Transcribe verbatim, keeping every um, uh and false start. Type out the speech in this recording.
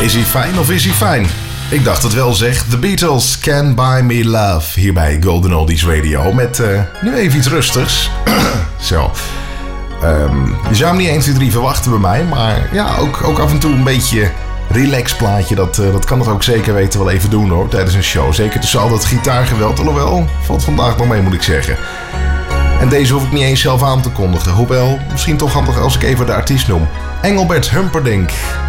Is hij fijn of is hij fijn? Ik dacht het wel zeg. The Beatles, Can Buy Me Love. Hier bij Golden Oldies Radio. Met uh, nu even iets rustigs. Zo. Um, je zou hem niet één, twee, drie verwachten bij mij. Maar ja, ook, ook af en toe een beetje relax plaatje. Dat, uh, dat kan het ook zeker weten wel even doen hoor. Tijdens een show. Zeker tussen al dat gitaargeweld. Alhoewel, valt vandaag nog mee moet ik zeggen. En deze hoef ik niet eens zelf aan te kondigen. Hoewel, misschien toch handig als ik even de artiest noem. Engelbert Humperdinck.